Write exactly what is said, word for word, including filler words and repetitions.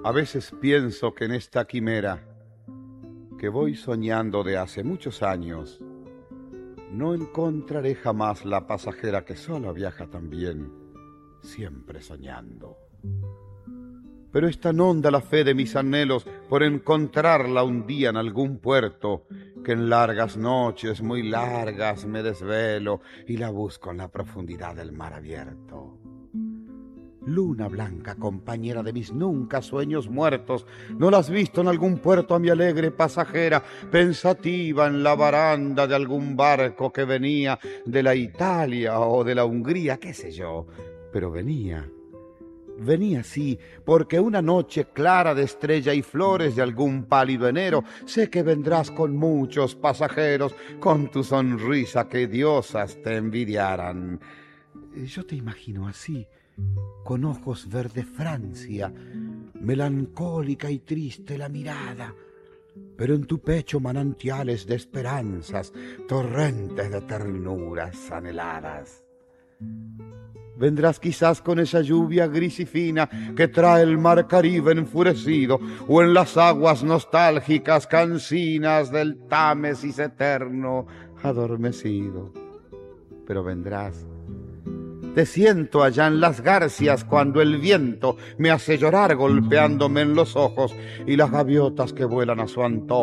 A veces pienso que en esta quimera que voy soñando de hace muchos años, no encontraré jamás la pasajera que sola viaja también, siempre soñando. Pero es tan honda la fe de mis anhelos por encontrarla un día en algún puerto, que en largas noches, muy largas, me desvelo y la busco en la profundidad del mar abierto. Luna blanca, compañera de mis nunca sueños muertos, ¿no la has visto en algún puerto a mi alegre pasajera, pensativa en la baranda de algún barco que venía de la Italia o de la Hungría, qué sé yo? Pero venía, venía sí, porque una noche clara de estrella y flores de algún pálido enero, sé que vendrás con muchos pasajeros, con tu sonrisa que diosas te envidiaran. Yo te imagino así, con ojos verde Francia, melancólica y triste la mirada, pero en tu pecho manantiales de esperanzas, torrentes de ternuras anheladas. Vendrás quizás con esa lluvia gris y fina que trae el mar Caribe enfurecido, o en las aguas nostálgicas cansinas del Támesis eterno adormecido. Pero vendrás. Te siento allá en las garcias cuando el viento me hace llorar golpeándome en los ojos y las gaviotas que vuelan a su antojo